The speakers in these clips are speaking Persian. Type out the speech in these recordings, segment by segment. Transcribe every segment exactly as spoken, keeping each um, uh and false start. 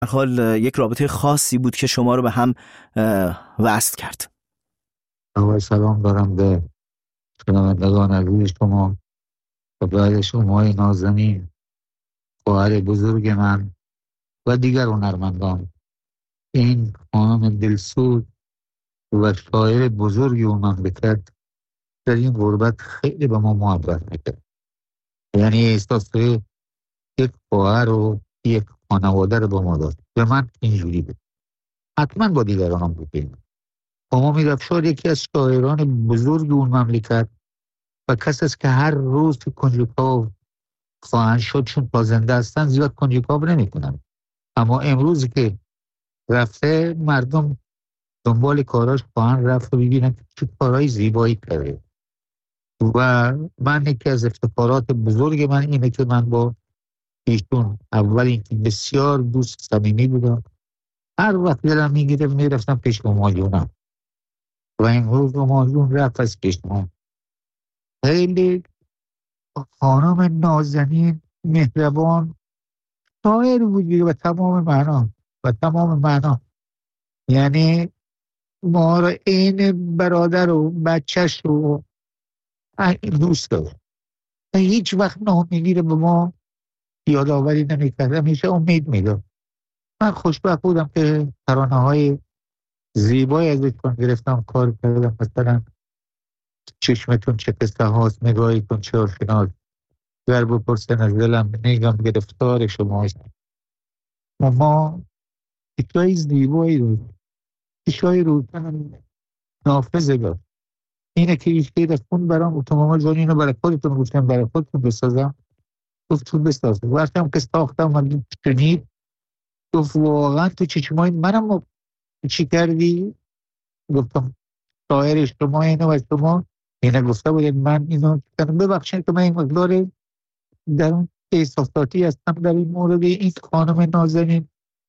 در حال یک رابطه خاصی بود که شما رو به هم وصل کرد. آقای سلام دارم به شنوندگان عزیز شما و بعد شما نازنین، خواهر بزرگ من و دیگر هنرمندان. این خانم دلسوز و شاعر بزرگی اون مملکت در این غربت خیلی به ما محبت میکرد. یعنی احساس یک خواهر و یک خانواده رو به ما داد. به من اینجوری بود، حتما با دیگران هم بود. امامی رفشار یکی از شاعران بزرگ اون مملکت و کسی است که هر روز که کنجکاو خواهند شد، چون تا زنده هستن زیاد کنجکاو نمی کنن، اما امروز که رفته مردم دنبال کاراش خواهند رفت و ببینن که چه کارهای زیبایی کرده. و من یکی از افتخارات بزرگ من اینه که من با ایشون اول اینکه بسیار دوست صمیمی بودم، هر وقت دلم میگیره میرفتم پیش ماجونم و امروز ماجون رفت از پیش ما. خیلی خانم نازنین، مهربان، شاعر بودی و تمام معنا و تمام معنا، یعنی ما رو این برادر و بچهش رو دوست داشت و هیچ وقت ناامیدی رو به ما یادآوری نمی‌کرد، همیشه امید میداد. من خوشبخت بودم که ترانه های زیبایی از ایشون گرفتم کار کردم، مثلا چشمتون چه قصه هاست، نگاهیتون چه آشناست، گر بپرسن از دلم نگم گرفتار شماست. و ما چیزای زیبایی رو چیزای رو نافذه دار اینه که ایش که خون برام اتماما جان اینو برای خودتون گفتم، برای خودتون بسازم. گفت تو بسازم. وقتی هم که ساختم و شنید گفت واقعا تو چشمای منم چی کردی؟ گفتم شاعر شما اینو و شما اینه گفته بودید من اینو ببخشید که من این مقدار در اون احساساتی هستم در این مورد. این خانم نازنین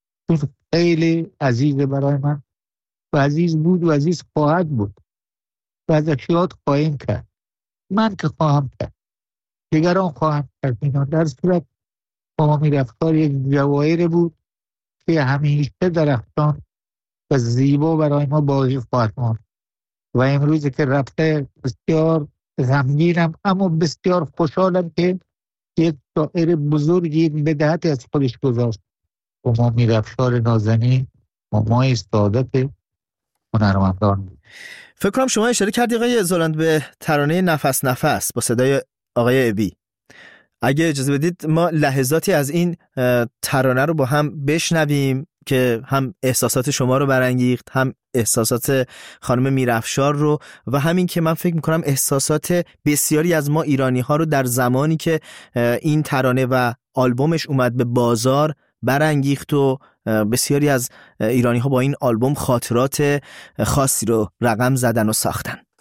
خیلی عزیزه برای من و عزیز بود و عزیز خواهد بود و ازش یاد خواهیم کرد. من که خواهم کرد، دیگران خواهم کرد. اینا در صورت امامی رفتار یک جواهر بود که همیشه درختان و زیبا برای ما باقی خواهد ماند. و امروز که رفته بسیار غمگینم اما بسیار خوشحالم که یک شاعر بزرگی یک بدهتی از خودش گذاشت. امامی رفتار نازنین مامای سعادت هنرمندان. فکر کنم شما اشاره کردی آقای زولند به ترانه نفس نفس با صدای آقای ابی. اگه اجازه بدید ما لحظاتی از این ترانه رو با هم بشنویم که هم احساسات شما رو برانگیخت، هم احساسات خانم میرافشار رو و همین که من فکر میکنم احساسات بسیاری از ما ایرانی ها رو در زمانی که این ترانه و آلبومش اومد به بازار برانگیخت و بسیاری از ایرانی ها با این آلبوم خاطرات خاصی رو رقم زدن و ساختن.